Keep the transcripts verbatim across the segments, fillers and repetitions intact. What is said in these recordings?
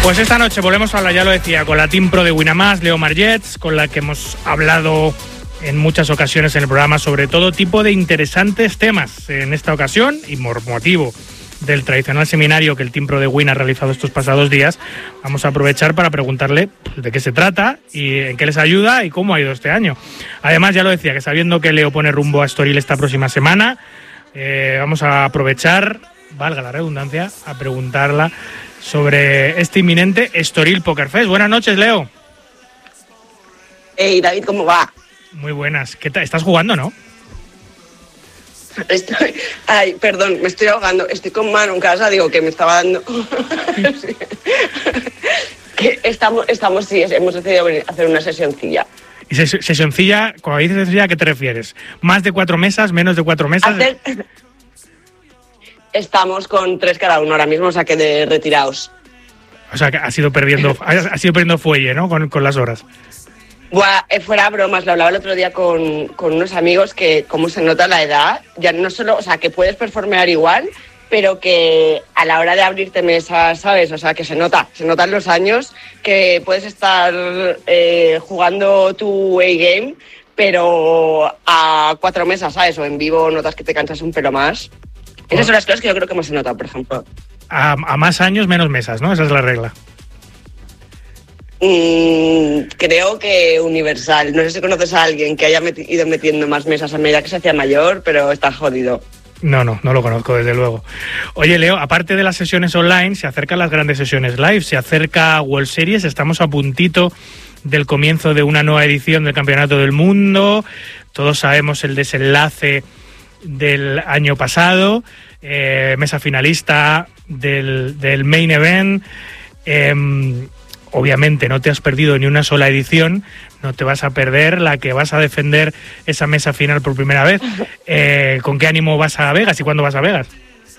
Pues esta noche volvemos a hablar, ya lo decía, con la Team Pro de Winamax, Leo Margets, con la que hemos hablado en muchas ocasiones en el programa sobre todo tipo de interesantes temas. En esta ocasión, y por motivo del tradicional seminario que el Team Pro de Win ha realizado estos pasados días, vamos a aprovechar para preguntarle de qué se trata y en qué les ayuda y cómo ha ido este año. Además, ya lo decía, que sabiendo que Leo pone rumbo a Estoril esta próxima semana, eh, vamos a aprovechar, valga la redundancia, a preguntarla sobre este inminente Estoril Poker Fest. Buenas noches, Leo. Hey, David, ¿cómo va? Muy buenas. ¿Qué tal? ¿Estás jugando, no? Estoy... Ay, perdón, me estoy ahogando. Estoy con Manu en casa, digo que me estaba dando... Sí. que estamos, estamos, sí, hemos decidido venir a hacer una sesioncilla. ¿Y ses- sesioncilla, cuando dices sesioncilla, a qué te refieres? ¿Más de cuatro mesas, menos de cuatro mesas? Hacer... Estamos con tres cada uno ahora mismo, o sea que de retiraos. O sea, que has ido perdiendo, has ido perdiendo fuelle, ¿no? Con, con las horas. Buah, eh, fuera bromas, lo hablaba el otro día con, con unos amigos que cómo se nota la edad, ya no solo, o sea, que puedes performear igual, pero que a la hora de abrirte mesas, ¿sabes? O sea, que se nota, se notan los años, que puedes estar eh, jugando tu A-game, pero a cuatro mesas, ¿sabes? O en vivo notas que te cansas un pelo más. Esas son las cosas que yo creo que más se nota, por ejemplo. A, a más años, menos mesas, ¿no? Esa es la regla. Mm, creo que universal. No sé si conoces a alguien que haya meti- ido metiendo más mesas a medida que se hacía mayor, pero está jodido. No, no, no lo conozco, desde luego. Oye, Leo, aparte de las sesiones online, se acercan las grandes sesiones live, se acerca World Series, estamos a puntito del comienzo de una nueva edición del Campeonato del Mundo. Todos sabemos el desenlace del año pasado, eh, mesa finalista del, del main event. Eh, obviamente no te has perdido ni una sola edición, no te vas a perder la que vas a defender esa mesa final por primera vez. Eh, ¿Con qué ánimo vas a Vegas y cuándo vas a Vegas?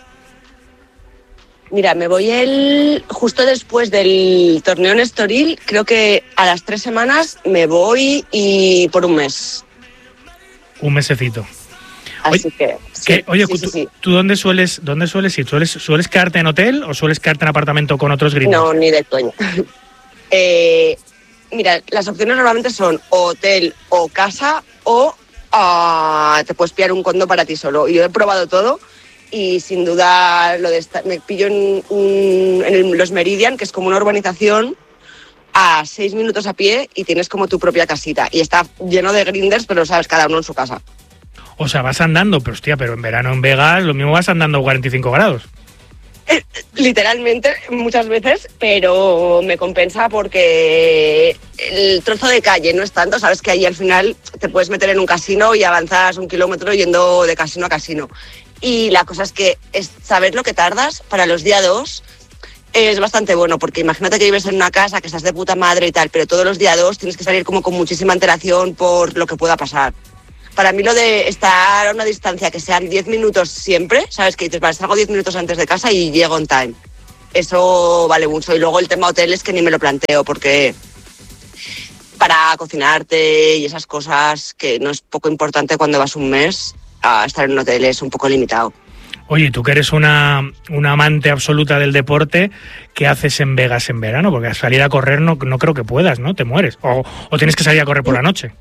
Mira, me voy el justo después del torneo en Estoril, creo que a las tres semanas me voy y por un mes. Un mesecito. Así Oye, que, sí, que, oye sí, ¿tú, sí, sí. ¿tú dónde sueles, dónde sueles ir? ¿Sueles, ¿Sueles quedarte en hotel o sueles quedarte en apartamento con otros gringos? No, ni de coña. eh, mira, las opciones normalmente son o hotel o casa o uh, te puedes pillar un condo para ti solo. Yo he probado todo y sin duda lo de esta, me pillo en, un, en el, los Meridian, que es como una urbanización a seis minutos a pie y tienes como tu propia casita. Y está lleno de grinders, pero sabes, cada uno en su casa. O sea, vas andando, pero hostia, pero en verano en Vegas lo mismo vas andando a cuarenta y cinco grados. Eh, literalmente, muchas veces, pero me compensa porque el trozo de calle no es tanto, sabes que ahí al final te puedes meter en un casino y avanzas un kilómetro yendo de casino a casino. Y la cosa es que es saber lo que tardas para los días dos es bastante bueno, porque imagínate que vives en una casa, que estás de puta madre y tal, pero todos los días dos tienes que salir como con muchísima antelación por lo que pueda pasar. Para mí lo de estar a una distancia que sean diez minutos siempre, ¿sabes? Que dices, vale, salgo diez minutos antes de casa y llego on time. Eso vale mucho. Y luego el tema hoteles que ni me lo planteo, porque para cocinarte y esas cosas, que no es poco importante cuando vas un mes, a estar en un hotel es un poco limitado. Oye, tú que eres una, una amante absoluta del deporte, ¿qué haces en Vegas en verano? Porque a salir a correr no, no creo que puedas, ¿no? Te mueres. O, o tienes que salir a correr por la noche.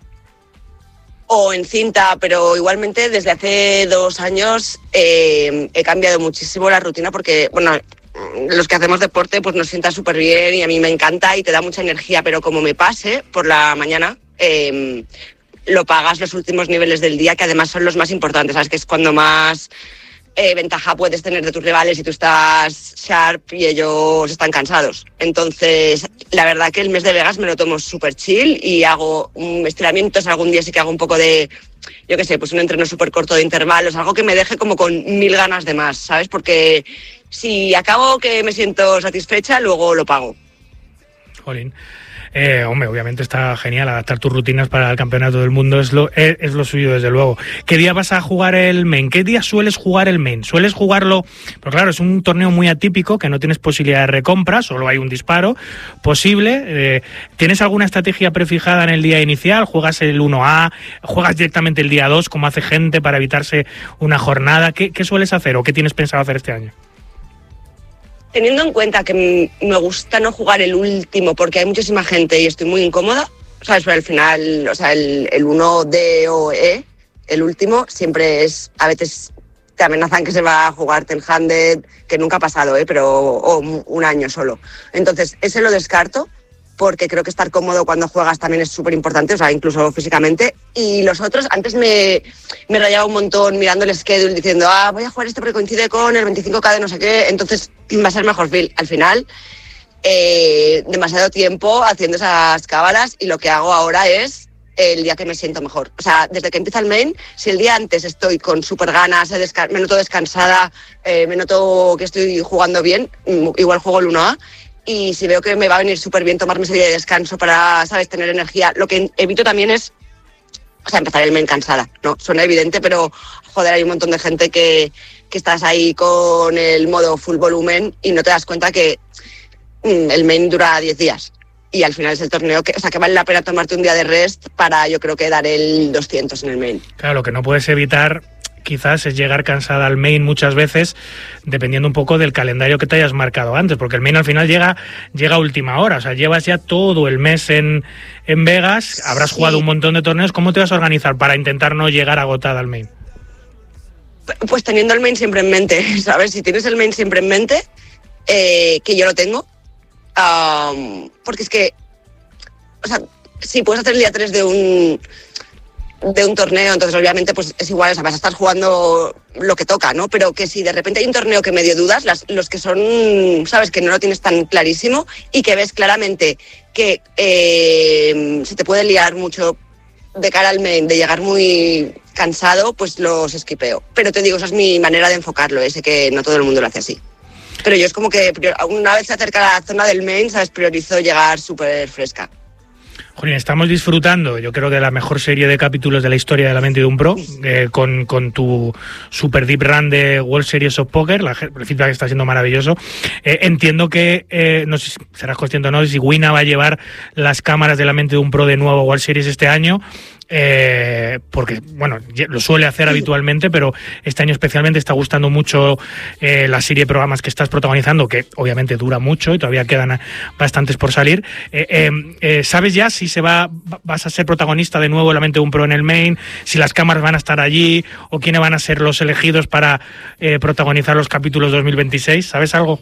O en cinta, pero igualmente desde hace dos años eh, he cambiado muchísimo la rutina porque, bueno, los que hacemos deporte pues nos sienta súper bien y a mí me encanta y te da mucha energía, pero como me pase por la mañana, eh, lo pagas los últimos niveles del día, que además son los más importantes, ¿sabes? Que es cuando más eh, ventaja puedes tener de tus rivales y tú estás sharp y ellos están cansados. Entonces, la verdad que el mes de Vegas me lo tomo súper chill y hago um, estiramientos, algún día sí que hago un poco de, yo qué sé, pues un entreno súper corto de intervalos, algo que me deje como con mil ganas de más, ¿sabes? Porque si acabo que me siento satisfecha, luego lo pago. Jolín. Eh, hombre, obviamente está genial adaptar tus rutinas para el Campeonato del Mundo, es lo, es, es lo suyo, desde luego. ¿Qué día vas a jugar el main? ¿Qué día sueles jugar el main? ¿Sueles jugarlo? Pero claro, es un torneo muy atípico, que no tienes posibilidad de recompra, solo hay un disparo posible. Eh, ¿Tienes alguna estrategia prefijada en el día inicial? ¿Juegas el uno A? ¿Juegas directamente el día dos, como hace gente, para evitarse una jornada? ¿Qué, qué sueles hacer o qué tienes pensado hacer este año? teniendo en cuenta que me gusta no jugar el último porque hay muchísima gente y estoy muy incómoda, ¿sabes? Pero al final, o sea, el, el uno D o E, el último, siempre es, a veces te amenazan que se va a jugar ten-handed, que nunca ha pasado, ¿eh? Pero o un año solo. Entonces, ese lo descarto, porque creo que estar cómodo cuando juegas también es súper importante, o sea, incluso físicamente. Y los otros, antes me, me rayaba un montón mirando el schedule, diciendo, ah, voy a jugar este porque coincide con el veinticinco K de no sé qué, entonces va a ser mejor feel. Al final, eh, demasiado tiempo haciendo esas cábalas, y lo que hago ahora es el día que me siento mejor. O sea, desde que empieza el main, si el día antes estoy con súper ganas, me noto descansada, eh, me noto que estoy jugando bien, igual juego el uno A, y si veo que me va a venir súper bien tomarme ese día de descanso para, ¿sabes?, tener energía. Lo que evito también es, o sea, empezar el main cansada, ¿no? Suena evidente, pero, joder, hay un montón de gente que, que estás ahí con el modo full volumen y no te das cuenta que mmm, el main dura diez días. Y al final es el torneo que, o sea, que vale la pena tomarte un día de rest para, yo creo que, dar el doscientos en el main. Claro, lo que no puedes evitar quizás es llegar cansada al main muchas veces, dependiendo un poco del calendario que te hayas marcado antes, porque el main al final llega llega a última hora, o sea, llevas ya todo el mes en, en Vegas, habrás sí. jugado un montón de torneos. ¿Cómo te vas a organizar para intentar no llegar agotada al main? Pues teniendo el main siempre en mente, ¿sabes? Si tienes el main siempre en mente, eh, que yo lo tengo, um, porque es que, o sea, sí, puedes hacer el día tres de un... de un torneo, entonces obviamente pues es igual, o sea, vas a estar jugando lo que toca, ¿no? Pero que si de repente hay un torneo que medio dudas, las, los que son, sabes, que no lo tienes tan clarísimo y que ves claramente que eh, se te puede liar mucho de cara al main, de llegar muy cansado, pues los esquipeo. Pero te digo, esa es mi manera de enfocarlo, ese que no todo el mundo lo hace así. Pero yo es como que una vez se acerca a la zona del main, sabes, priorizo llegar súper fresca. Jolín, estamos disfrutando, yo creo, de la mejor serie de capítulos de la historia de La Mente de un Pro, eh, con, con tu super deep run de World Series of Poker. La, el feedback está siendo maravilloso. Eh, entiendo que, eh, no sé si serás consciente o no, si Wina va a llevar las cámaras de La Mente de un Pro de nuevo a World Series este año. Eh, porque, bueno, lo suele hacer habitualmente, pero este año especialmente está gustando mucho eh, la serie de programas que estás protagonizando, que obviamente dura mucho y todavía quedan bastantes por salir. Eh, eh, eh, ¿Sabes ya si se va vas a ser protagonista de nuevo en La Mente de un Pro en el main, si las cámaras van a estar allí o quiénes van a ser los elegidos para eh, protagonizar los capítulos dos mil veintiséis? ¿Sabes algo?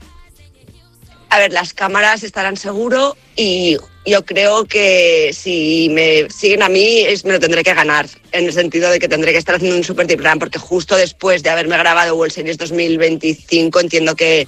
A ver, las cámaras estarán seguro y yo creo que si me siguen a mí es, me lo tendré que ganar, en el sentido de que tendré que estar haciendo un super deep run, porque justo después de haberme grabado World Series dos mil veinticinco entiendo que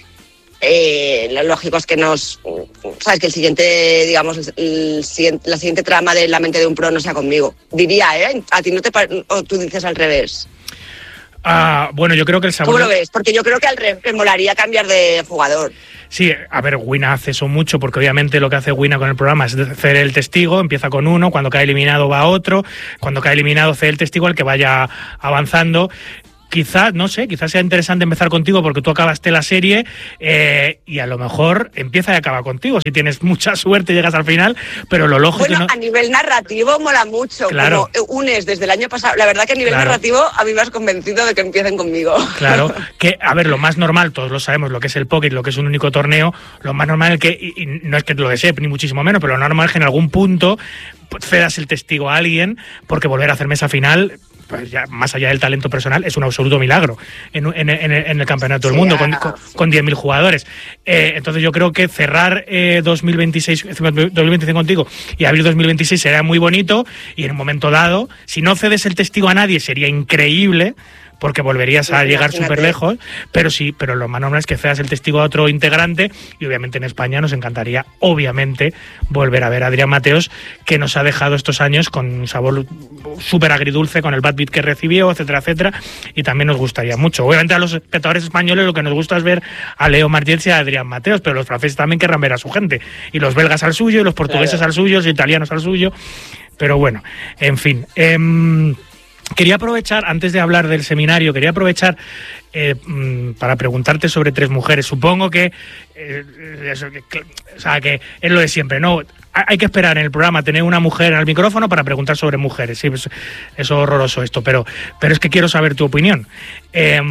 eh, lo lógico es que nos, sabes, que el siguiente, digamos, el, el, la siguiente trama de La Mente de un Pro no sea conmigo. Diría, ¿eh? A ti no te o tú dices al revés. Ah, bueno, yo creo que el sabor... ¿Cómo lo ves? Porque yo creo que al revés me molaría cambiar de jugador. Sí, a ver, Wina hace eso mucho, porque obviamente lo que hace Wina con el programa es hacer el testigo, empieza con uno, cuando cae eliminado va a otro, cuando cae eliminado hace el testigo al que vaya avanzando. Quizás, no sé, quizás sea interesante empezar contigo porque tú acabaste la serie eh, y a lo mejor empieza y acaba contigo. Si tienes mucha suerte llegas al final, pero lo lógico... Bueno, no... a nivel narrativo mola mucho. Claro. Como unes desde el año pasado. La verdad que a nivel claro. narrativo a mí me has convencido de que empiecen conmigo. Claro, que a ver, lo más normal, todos lo sabemos, lo que es el póker, lo que es un único torneo, lo más normal es que, y, y no es que lo desee ni muchísimo menos, pero lo normal es que en algún punto cedas el testigo a alguien, porque volver a hacer mesa final... pues ya más allá del talento personal, es un absoluto milagro en, en, en, en el campeonato del sí, mundo, con, con, con diez mil jugadores. Eh, entonces yo creo que cerrar eh, dos mil veintiséis, dos mil veinticinco contigo y abrir dos mil veintiséis sería muy bonito, y en un momento dado, si no cedes el testigo a nadie, sería increíble, porque volverías a llegar súper lejos, pero sí, pero lo más normal es que cedas el testigo a otro integrante, y obviamente en España nos encantaría, obviamente, volver a ver a Adrián Mateos, que nos ha dejado estos años con un sabor súper agridulce, con el bad beat que recibió, etcétera, etcétera, y también nos gustaría mucho. Obviamente a los espectadores españoles lo que nos gusta es ver a Leo Margets y a Adrián Mateos, pero los franceses también querrán ver a su gente, y los belgas al suyo, y los portugueses claro. al suyo, los italianos al suyo, pero bueno, en fin... Eh, Quería aprovechar, antes de hablar del seminario, quería aprovechar eh, para preguntarte sobre Tres Mujeres. Supongo que, eh, eso, que, o sea, que es lo de siempre, ¿no? Hay que esperar en el programa tener una mujer al micrófono para preguntar sobre mujeres. Sí, pues, es horroroso esto, pero, pero es que quiero saber tu opinión. Eh,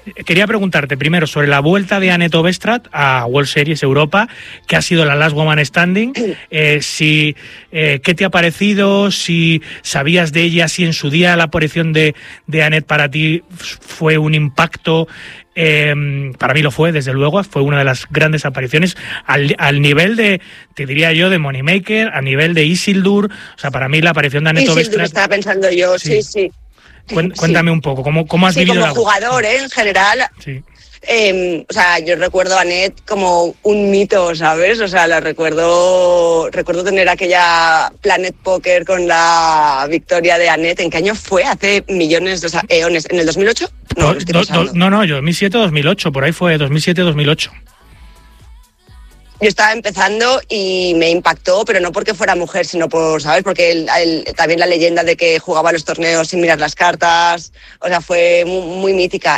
Quería preguntarte primero sobre la vuelta de Anett Ovestad a World Series Europa, que ha sido la Last Woman Standing. Eh, si, eh, ¿Qué te ha parecido? Si sabías de ella, si en su día la aparición de, de Anett para ti fue un impacto. Eh, para mí lo fue, desde luego, fue una de las grandes apariciones al, al nivel de, te diría yo, de Moneymaker, a nivel de Isildur. O sea, para mí la aparición de Anett Ovestad... Isildur estaba pensando yo, sí, sí. sí. Cuéntame sí. un poco, ¿cómo, cómo has sí, vivido como la... jugador, ¿eh? En general. Sí. Eh, o sea, yo recuerdo a Anett como un mito, ¿sabes? O sea, la recuerdo recuerdo tener aquella Planet Poker con la victoria de Anett. ¿En qué año fue? Hace millones, o sea, eones. ¿En el dos mil ocho? No, do, do, do, no, no, yo dos mil siete dos mil ocho, por ahí fue dos mil siete dos mil ocho. Yo estaba empezando y me impactó, pero no porque fuera mujer, sino por, ¿sabes? Porque el, el, también la leyenda de que jugaba los torneos sin mirar las cartas, o sea, fue muy, muy mítica.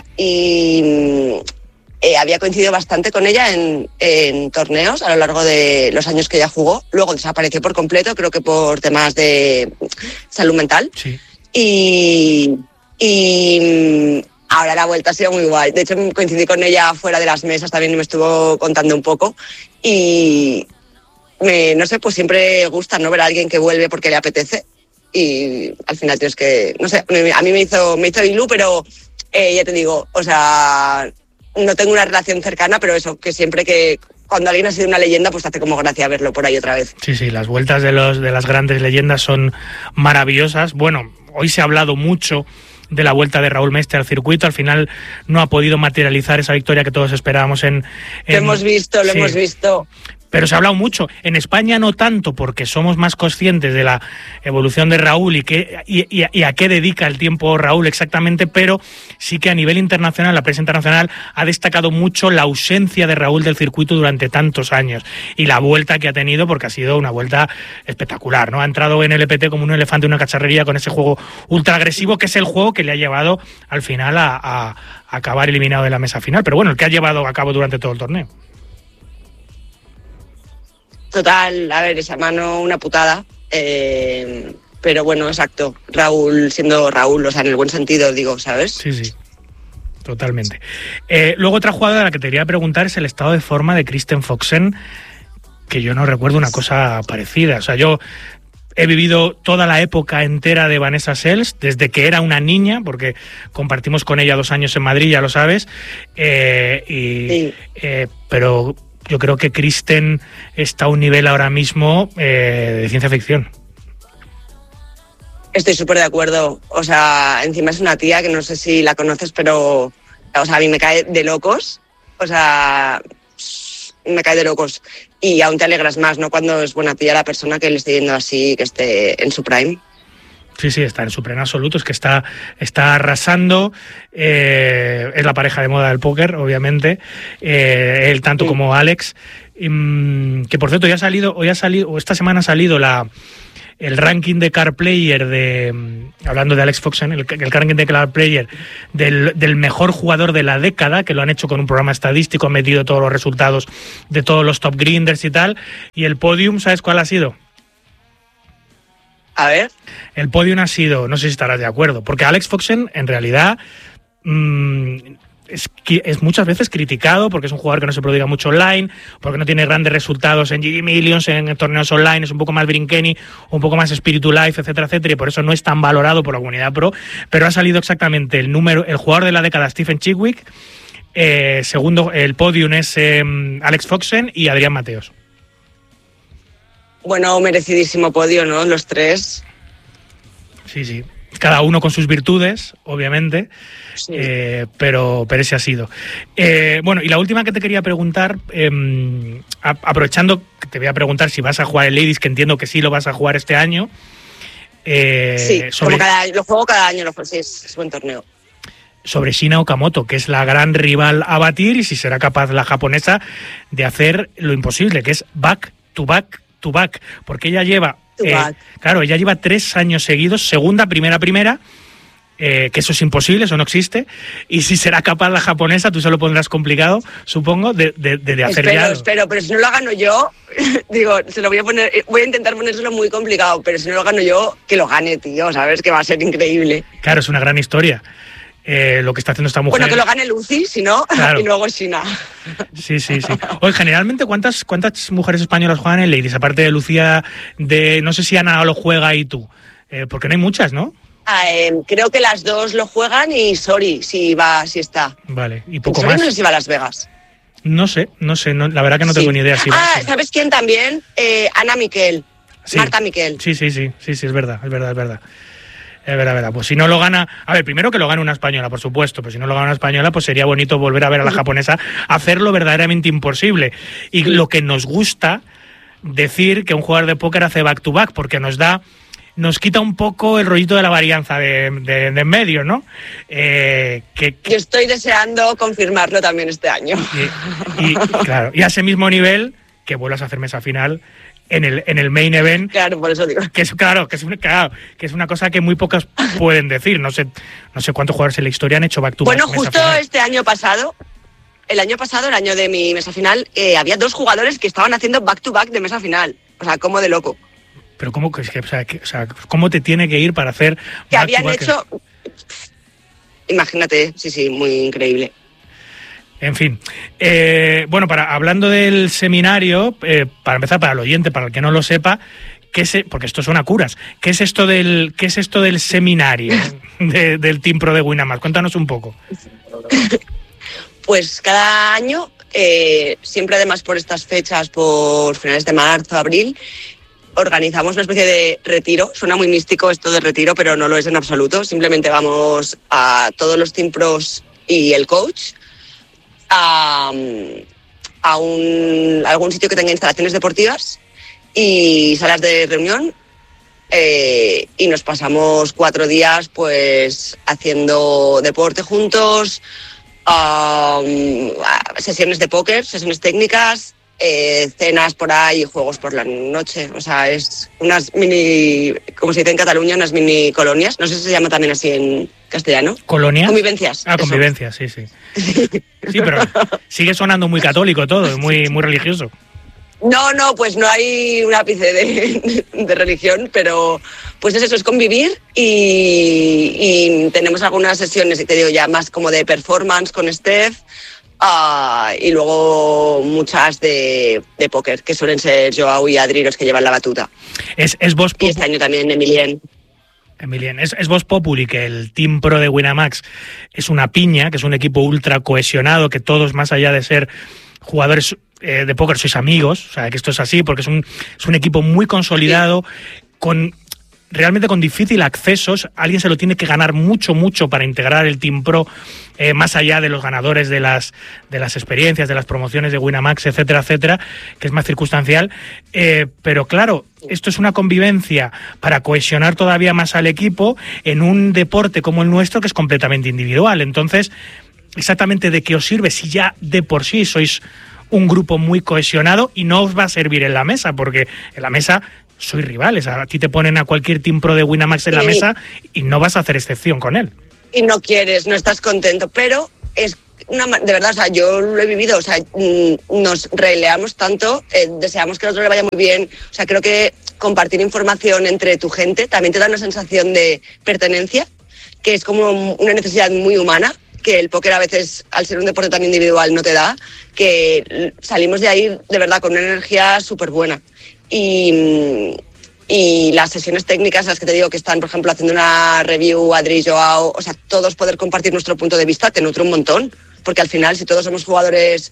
Y eh, había coincidido bastante con ella en, en torneos a lo largo de los años que ella jugó. Luego desapareció por completo, creo que por temas de salud mental. Sí. Y... y ahora la vuelta ha sido muy guay. De hecho, coincidí con ella fuera de las mesas también y me estuvo contando un poco. Y me, no sé, pues siempre gusta, ¿no? Ver a alguien que vuelve porque le apetece. Y al final tienes que, no sé, a mí me hizo, me hizo ilu, pero eh, ya te digo, o sea, no tengo una relación cercana, pero eso, que siempre que cuando alguien ha sido una leyenda, pues te hace como gracia verlo por ahí otra vez. Sí, sí, las vueltas de, los, de las grandes leyendas son maravillosas. Bueno, hoy se ha hablado mucho de la vuelta de Raúl Mester al circuito. Al final no ha podido materializar esa victoria que todos esperábamos en... en lo hemos visto, lo sí. hemos visto. Pero se ha hablado mucho. En España no tanto, porque somos más conscientes de la evolución de Raúl y, qué, y, y, y a qué dedica el tiempo Raúl exactamente, pero sí que a nivel internacional, la prensa internacional ha destacado mucho la ausencia de Raúl del circuito durante tantos años y la vuelta que ha tenido, porque ha sido una vuelta espectacular, ¿no? Ha entrado en el L P T como un elefante en una cacharrería con ese juego ultra agresivo, que es el juego que le ha llevado al final a, a, a acabar eliminado de la mesa final, pero bueno, el que ha llevado a cabo durante todo el torneo. Total, a ver, esa mano una putada, eh, pero bueno, exacto, Raúl siendo Raúl, o sea, en el buen sentido, digo, ¿sabes? Sí, sí, totalmente. Eh, luego otra jugadora a la que te quería preguntar es el estado de forma de Kristen Foxen, que yo no recuerdo una cosa parecida, o sea, yo he vivido toda la época entera de Vanessa Sells, desde que era una niña, porque compartimos con ella dos años en Madrid, ya lo sabes, eh, y, sí. eh, pero... Yo creo que Kristen está a un nivel ahora mismo eh, de ciencia ficción. Estoy súper de acuerdo. O sea, encima es una tía que no sé si la conoces, pero o sea, a mí me cae de locos. O sea, me cae de locos. Y aún te alegras más, ¿no? Cuando es buena tía la persona que le esté yendo así, que esté en su prime. Sí, sí, está en su pleno absoluto, es que está, está arrasando, eh, es la pareja de moda del póker, obviamente, eh, él tanto sí. como Alex, y, que por cierto, ya ha salido, hoy ha salido, o esta semana ha salido la, el ranking de Card Player de, hablando de Alex Foxen, el, el ranking de Card Player del, del mejor jugador de la década, que lo han hecho con un programa estadístico, han metido todos los resultados de todos los top grinders y tal, y el podium, ¿sabes cuál ha sido? A ver. El podium ha sido, no sé si estarás de acuerdo, porque Alex Foxen en realidad mmm, es, es muchas veces criticado porque es un jugador que no se prodiga mucho online, porque no tiene grandes resultados en G D Millions, en torneos online, es un poco más Brinkenny, un poco más Spiritu Life, etcétera, etcétera, y por eso no es tan valorado por la comunidad pro, pero ha salido exactamente el número, el jugador de la década, Stephen Chidwick, eh, segundo, el podium es eh, Alex Foxen y Adrián Mateos. Bueno, merecidísimo podio, ¿no? Los tres. Sí, sí. Cada uno con sus virtudes, obviamente, sí. eh, pero, pero ese ha sido. Eh, bueno, y la última que te quería preguntar, eh, aprovechando que te voy a preguntar si vas a jugar el Ladies, que entiendo que sí lo vas a jugar este año. Eh, sí, sobre, como cada, lo juego cada año, lo juego, sí, es, es buen torneo. Sobre Shina Okamoto, que es la gran rival a batir, y si será capaz la japonesa de hacer lo imposible, que es back to back to back, porque ella lleva, eh, claro, ella lleva tres años seguidos, segunda, primera, primera, eh, que eso es imposible, eso no existe, y si será capaz la japonesa, tú se lo pondrás complicado, supongo, de, de, de hacer espero, ya. Espero, pero si no lo gano yo, digo, se lo voy a poner, voy a intentar ponérselo muy complicado, pero si no lo gano yo, que lo gane, tío, ¿sabes? Que va a ser increíble. Claro, es una gran historia. eh, lo que está haciendo esta mujer. Bueno, que lo gane Lucy, si no, claro. Y luego Sina. Sí, sí, sí. Oye, generalmente, ¿cuántas, ¿cuántas mujeres españolas juegan en Ladies? Aparte de Lucía, de no sé si Ana lo juega y tú, eh, porque no hay muchas, ¿no? Ah, eh, creo que las dos lo juegan y Sori, si va, si está. Vale, y poco Sori más. No sé si va a Las Vegas. No sé, no sé, no, la verdad que no sí. tengo ni idea. Si ah, va, si ¿sabes quién también? Eh, Ana Miquel, sí. Marta Miquel. Sí, sí, sí, sí, sí, es verdad, es verdad, es verdad. Es verdad, es verdad. Pues si no lo gana... A ver, primero que lo gane una española, por supuesto, pero si no lo gana una española, pues sería bonito volver a ver a la japonesa hacerlo verdaderamente imposible. Y lo que nos gusta decir que un jugador de póker hace back-to-back, porque nos da... nos quita un poco el rollito de la varianza de, de, de en medio, ¿no? Eh, que, que... Yo estoy deseando confirmarlo también este año. Y, y, claro, y a ese mismo nivel, que vuelvas a hacer mesa final en el, en el main event. Claro, por eso digo. Que es, claro, que es, una, claro, que es una cosa que muy pocas pueden decir. No sé, no sé cuántos jugadores en la historia han hecho back-to-back. Bueno, justo este año pasado, el año pasado, el año de mi mesa final, eh, había dos jugadores que estaban haciendo back-to-back de mesa final. O sea, como de loco. Pero cómo, que, o sea, que, o sea, ¿cómo te tiene que ir para hacer... Que habían hecho... Imagínate, sí, sí, muy increíble. En fin, eh, bueno, para hablando del seminario, eh, para empezar, para el oyente, para el que no lo sepa, ¿qué es, porque esto suena a curas, ¿qué es esto del, qué es esto del seminario de, del Team Pro de Winamax? Cuéntanos un poco. Pues cada año, eh, siempre además por estas fechas, por finales de marzo, abril, organizamos una especie de retiro. Suena muy místico esto de retiro, pero no lo es en absoluto. Simplemente vamos a todos los Team Pros y el coach a, a un, a algún sitio que tenga instalaciones deportivas y salas de reunión, eh, y nos pasamos cuatro días pues haciendo deporte juntos, um, sesiones de póker, sesiones técnicas, eh, cenas por ahí y juegos por la noche. O sea, es unas mini, como se dice en Cataluña, unas mini colonias. No sé si se llama también así en castellano. ¿Colonias? Convivencias. Ah, eso. Convivencias, sí, sí. Sí, pero sigue sonando muy católico todo, muy, muy religioso. No, no, pues no hay un ápice de, de religión, pero pues es eso, es convivir y, y tenemos algunas sesiones, te digo ya, más como de performance con Steph, uh, y luego muchas de, de póker, que suelen ser Joao y Adri los que llevan la batuta. Es, es vos y este año también Emilien. Emilien, es, es Voz Populi que el Team Pro de Winamax es una piña, que es un equipo ultra cohesionado, que todos, más allá de ser jugadores eh, de póker, sois amigos, o sea, que esto es así, porque es un, es un equipo muy consolidado, sí. con realmente con difícil accesos. Alguien se lo tiene que ganar mucho, mucho para integrar el Team Pro, eh, más allá de los ganadores de las, de las experiencias, de las promociones de Winamax, etcétera, etcétera, que es más circunstancial. Eh, pero claro, esto es una convivencia para cohesionar todavía más al equipo en un deporte como el nuestro, que es completamente individual. Entonces, exactamente de qué os sirve si ya de por sí sois un grupo muy cohesionado y no os va a servir en la mesa, porque en la mesa sois rivales. A ti te ponen a cualquier Team Pro de Winamax en sí. la mesa y no vas a hacer excepción con él. Y no quieres, no estás contento, pero es una, de verdad, o sea, yo lo he vivido, o sea, nos releamos tanto, eh, deseamos que al otro le vaya muy bien. O sea, creo que compartir información entre tu gente también te da una sensación de pertenencia, que es como una necesidad muy humana, que el póker a veces, al ser un deporte tan individual, no te da, que salimos de ahí de verdad con una energía súper buena. Y, y las sesiones técnicas, las que te digo que están, por ejemplo, haciendo una review, Adri, Joao, o sea, todos poder compartir nuestro punto de vista te nutre un montón, porque al final, si todos somos jugadores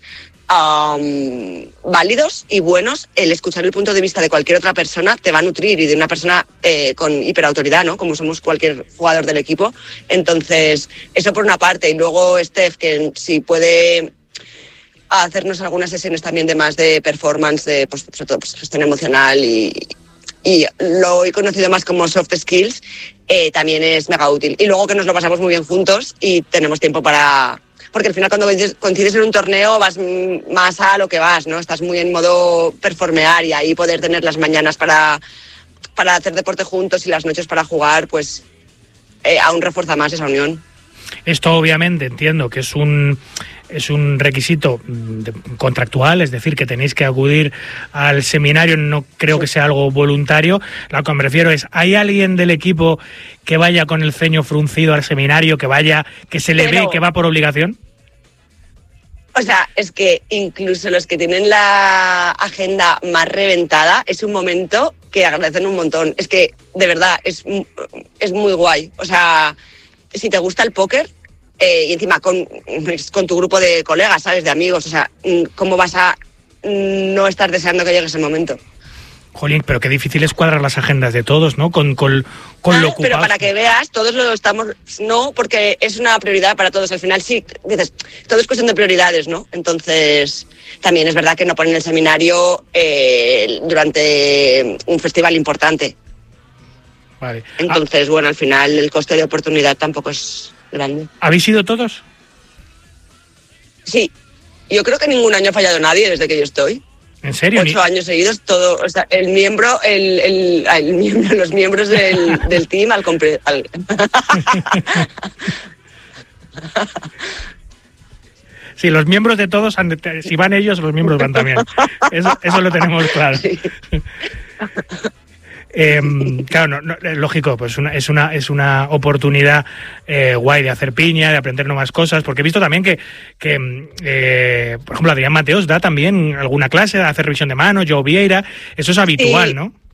um, válidos y buenos, el escuchar el punto de vista de cualquier otra persona te va a nutrir, y de una persona eh, con hiperautoridad, ¿no? Como somos cualquier jugador del equipo. Entonces, eso por una parte. Y luego Steph, que si puede hacernos algunas sesiones también de más de performance, de pues, sobre todo pues, gestión emocional, y, y lo he conocido más como soft skills, eh, también es mega útil. Y luego que nos lo pasamos muy bien juntos y tenemos tiempo para... Porque al final cuando coincides en un torneo vas más a lo que vas, ¿no? Estás muy en modo performear, y ahí poder tener las mañanas para, para hacer deporte juntos y las noches para jugar, pues eh, aún refuerza más esa unión. Esto obviamente entiendo que es un es un requisito contractual, es decir, que tenéis que acudir al seminario, no creo que sea algo voluntario. Lo que me refiero es, ¿hay alguien del equipo que vaya con el ceño fruncido al seminario, que vaya, que se le Pero... ve que va por obligación? O sea, es que incluso los que tienen la agenda más reventada, es un momento que agradecen un montón. Es que, de verdad, es, es muy guay. O sea, si te gusta el póker, eh, y encima con, con tu grupo de colegas, ¿sabes? De amigos, o sea, ¿cómo vas a no estar deseando que llegue ese momento? Jolín, pero qué difícil es cuadrar las agendas de todos, ¿no? Con, con, con ah, lo ocupados. Pero para que veas, todos lo estamos... No, porque es una prioridad para todos. Al final sí, dices, todo es cuestión de prioridades, ¿no? Entonces, también es verdad que no ponen el seminario eh, durante un festival importante. Vale. Entonces, ah. bueno, al final el coste de oportunidad tampoco es grande. ¿Habéis ido todos? Sí. Yo creo que ningún año ha fallado nadie desde que yo estoy. ¿En serio? Ocho años seguidos, todo, o sea, el miembro, el, el, el miembro, los miembros del, del team al, compre, al... Sí, los miembros de todos, han de, si van ellos, los miembros van también. Eso, eso lo tenemos claro. Sí. Eh, claro, no, no, lógico, pues una, es una es una oportunidad eh, guay de hacer piña, de aprender nuevas cosas, porque he visto también que, que eh, por ejemplo, Adrián Mateos da también alguna clase, de hacer revisión de mano, Joe Vieira, eso es habitual, sí. ¿no?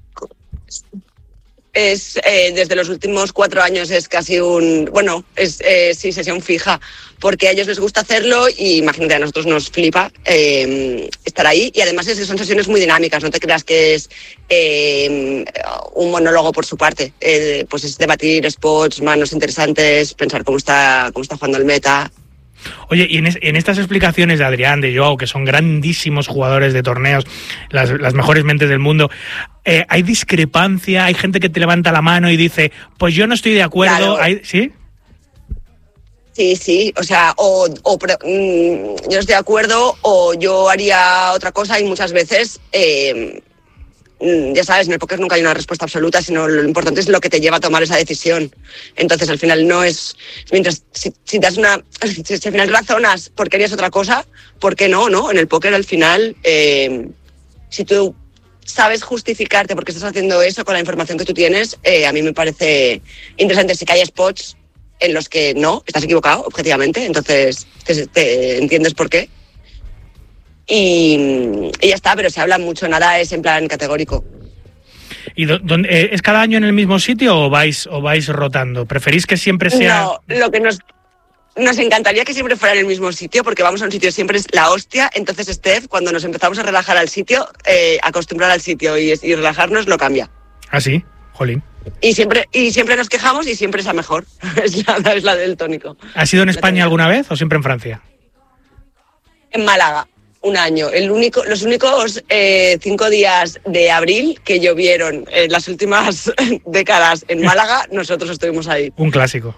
Es eh, desde los últimos cuatro años es casi un, bueno, es eh, sí, sesión fija, porque a ellos les gusta hacerlo y imagínate, a nosotros nos flipa eh, estar ahí, y además es, son sesiones muy dinámicas, no te creas que es eh, un monólogo por su parte, eh, pues es debatir spots, manos interesantes, pensar cómo está, cómo está jugando el meta. Oye, y en, es, en estas explicaciones de Adrián, de Joao, que son grandísimos jugadores de torneos, las, las mejores mentes del mundo, eh, ¿hay discrepancia? ¿Hay gente que te levanta la mano y dice, pues yo no estoy de acuerdo? Claro. ¿Hay, ¿Sí? Sí, sí, o sea, o, o mmm, yo no estoy de acuerdo o yo haría otra cosa, y muchas veces... Eh, ya sabes, en el póker nunca hay una respuesta absoluta, sino lo importante es lo que te lleva a tomar esa decisión. Entonces, al final no es... Mientras, si, si das una... Si, si al final razonas porque harías otra cosa, ¿por qué no, no? En el póker, al final, eh, si tú sabes justificarte por qué estás haciendo eso con la información que tú tienes, eh, a mí me parece interesante. Sí que hay spots en los que no, estás equivocado, objetivamente, entonces te, te entiendes por qué. Y, y ya está, pero se habla mucho, nada es en plan categórico. ¿Y do, do, eh, es cada año en el mismo sitio o vais o vais rotando? ¿Preferís que siempre sea...? No, lo que nos, nos encantaría que siempre fuera en el mismo sitio, porque vamos a un sitio siempre es la hostia. Entonces Steph, cuando nos empezamos a relajar al sitio, eh, acostumbrar al sitio y, y relajarnos, lo cambia. ¿Ah, sí? Jolín. Y siempre, y siempre nos quejamos y siempre es la mejor. es, la, es la del tónico. ¿Has ido en España alguna vez o siempre en Francia? En Málaga. Un año. El único, los únicos eh, cinco días de abril que llovieron en las últimas décadas en Málaga, nosotros estuvimos ahí. Un clásico.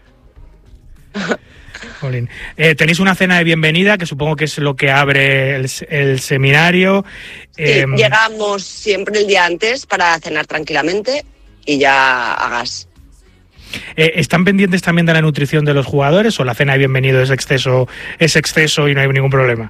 Jolín. Eh, tenéis una cena de bienvenida, que supongo que es lo que abre el, el seminario. Sí, eh, llegamos siempre el día antes para cenar tranquilamente y ya hagas. Eh, ¿Están pendientes también de la nutrición de los jugadores o la cena de bienvenido es exceso, es exceso y no hay ningún problema?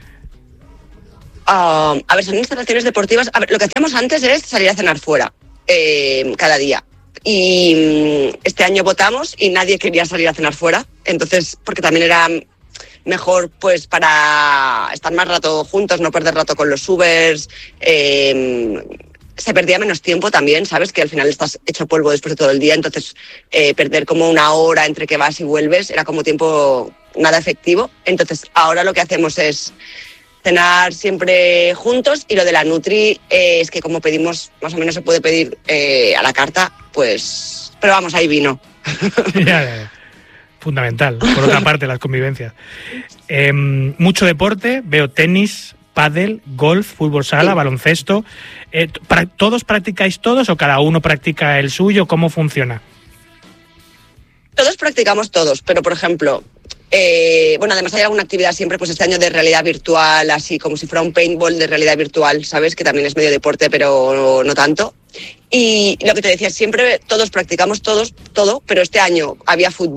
Uh, a ver, son instalaciones deportivas. A ver, lo que hacíamos antes es salir a cenar fuera eh, cada día. Y um, este año votamos y nadie quería salir a cenar fuera. Entonces, porque también era mejor pues para estar más rato juntos, no perder rato con los Ubers. Eh, se perdía menos tiempo también, ¿sabes? Que al final estás hecho polvo después de todo el día. Entonces, eh, perder como una hora entre que vas y vuelves era como tiempo nada efectivo. Entonces, ahora lo que hacemos es cenar siempre juntos, y lo de la Nutri eh, es que como pedimos, más o menos se puede pedir eh, a la carta, pues... Pero vamos, ahí vino. Ya, ya, ya. Fundamental, por otra parte, las convivencias. Eh, mucho deporte, veo tenis, pádel, golf, fútbol sala, sí. baloncesto. Eh, ¿Todos practicáis todos o cada uno practica el suyo? ¿Cómo funciona? Todos practicamos todos, pero por ejemplo... Eh, bueno, además hay alguna actividad siempre, pues este año de realidad virtual, así como si fuera un paintball de realidad virtual, ¿sabes? Que también es medio deporte, pero no, no tanto. Y lo que te decía, siempre todos practicamos todos, todo, pero este año había fútbol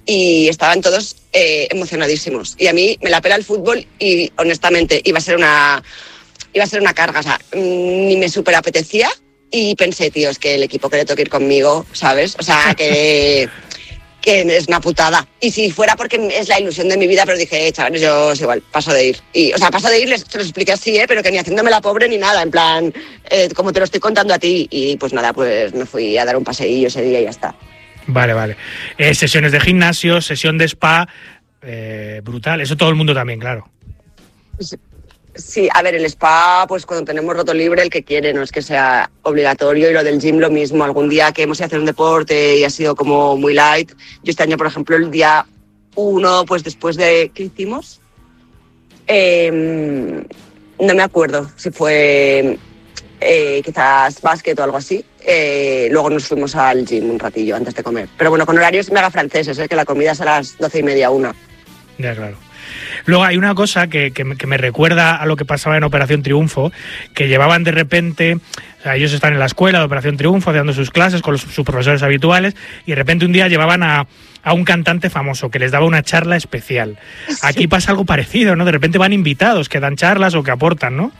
y estaban todos eh, emocionadísimos. Y a mí me la pela el fútbol y honestamente iba a ser una, iba a ser una carga, o sea, ni me súper apetecía y pensé, tío, es que el equipo que le toque ir conmigo, ¿sabes? O sea, que... que es una putada. Y si fuera porque es la ilusión de mi vida, pero dije, eh, chavales, yo es igual, paso de ir. Y, o sea, paso de ir, les, se los expliqué así, ¿eh? Pero que ni haciéndome la pobre ni nada, en plan, eh, como te lo estoy contando a ti. Y pues nada, pues me fui a dar un paseillo ese día y ya está. Vale, vale. Eh, sesiones de gimnasio, sesión de spa, eh, brutal. Eso todo el mundo también, claro. Sí. Sí, a ver, el spa, pues cuando tenemos roto libre, el que quiere, no es que sea obligatorio, y lo del gym lo mismo. Algún día que hemos ido a hacer un deporte y ha sido como muy light. Yo este año, por ejemplo, el día uno, pues después de... ¿Qué hicimos? Eh, no me acuerdo si fue eh, quizás básquet o algo así. Eh, luego nos fuimos al gym un ratillo antes de comer. Pero bueno, con horarios mega franceses, ¿eh? Que la comida es a las doce y media, una. Ya, claro. Luego hay una cosa que, que, me, que me recuerda a lo que pasaba en Operación Triunfo, que llevaban de repente, o sea, ellos están en la escuela de Operación Triunfo haciendo sus clases con los, sus profesores habituales, y de repente un día llevaban a, a un cantante famoso que les daba una charla especial. Sí. Aquí pasa algo parecido, ¿no? De repente van invitados que dan charlas o que aportan, ¿no?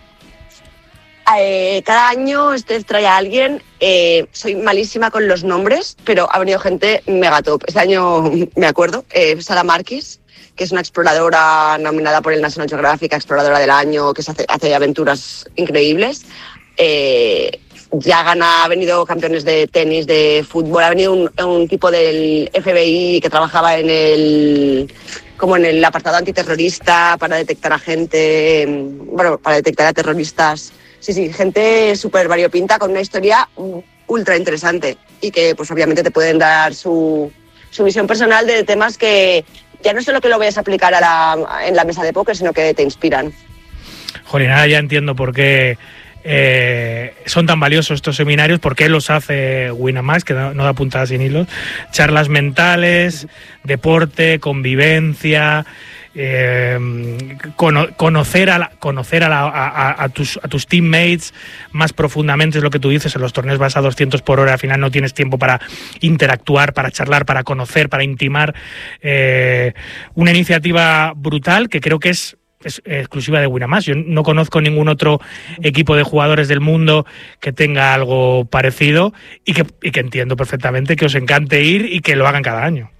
Eh, cada año este trae a alguien. Eh, soy malísima con los nombres, pero ha venido gente mega top. Este año me acuerdo, eh, Sara Marquis, que es una exploradora nominada por el National Geographic, exploradora del año, que se hace, hace aventuras increíbles. Eh, ya gana, ha venido campeones de tenis, de fútbol, ha venido un, un tipo del F B I que trabajaba en el, como en el apartado antiterrorista para detectar a gente, bueno, para detectar a terroristas. Sí, sí, gente súper variopinta con una historia ultra interesante y que pues obviamente te pueden dar su, su visión personal de temas que ya no solo que lo vayas a aplicar a la, en la mesa de póker, sino que te inspiran. Jolín, ahora ya entiendo por qué eh, son tan valiosos estos seminarios, por qué los hace Winamax, que no, no da puntadas sin hilos. Charlas mentales, deporte, convivencia... Eh, cono, conocer a la, conocer a, la, a, a, tus, a tus teammates más profundamente, es lo que tú dices. En los torneos vas a doscientos por hora, al final no tienes tiempo para interactuar, para charlar, para conocer, para intimar. Eh, una iniciativa brutal que creo que es, es exclusiva de Winamax. Yo no conozco ningún otro equipo de jugadores del mundo que tenga algo parecido y que, y que entiendo perfectamente que os encante ir y que lo hagan cada año.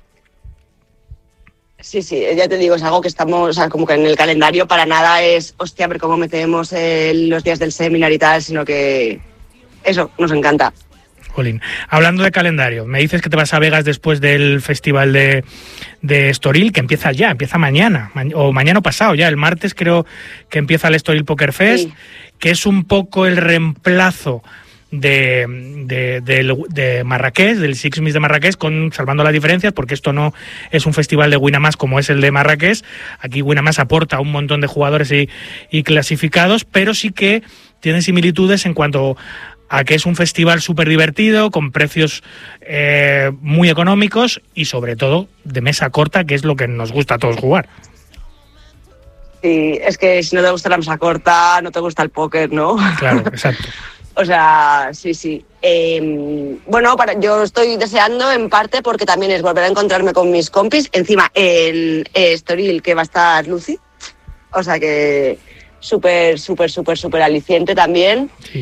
Sí, sí, ya te digo, es algo que estamos, o sea, como que en el calendario para nada es, hostia, a ver cómo metemos el, los días del seminar y tal, sino que eso, nos encanta. Jolín, hablando de calendario, me dices que te vas a Vegas después del festival de, de Estoril, que empieza ya, empieza mañana, ma- o mañana o pasado ya, el martes creo que empieza el Estoril Poker Fest, sí. Que es un poco el reemplazo de, de, de, de Marrakech, del Six Miss de Marrakech, con, salvando las diferencias, porque esto no es un festival de Winamax como es el de Marrakech. Aquí Winamax aporta un montón de jugadores y, y clasificados, pero sí que tiene similitudes en cuanto a que es un festival súper divertido, con precios eh, muy económicos y sobre todo de mesa corta, que es lo que nos gusta a todos jugar. Sí, es que si no te gusta la mesa corta, no te gusta el póker, ¿no? Claro, exacto. O sea, sí, sí. Eh, bueno, para, yo estoy deseando en parte porque también es volver a encontrarme con mis compis. Encima, en eh, Estoril, que va a estar Lucy. O sea que súper, súper, súper, súper aliciente también. Sí.